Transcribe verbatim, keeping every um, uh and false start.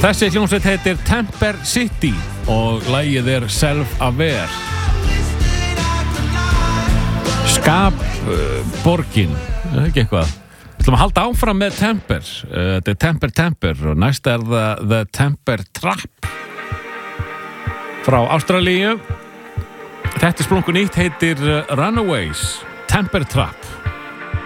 Þessi hljómsveit heitir Temper City og lagið er Self-Aware. Skapborgin, uh, ekki eitthvað. Við ætlum að halda áfram með Temper. Uh, þetta er Temper Temper og næst er það The Temper Trap frá Ástralíu. Þetta er splunkunýtt, heitir Runaways, Temper Trap.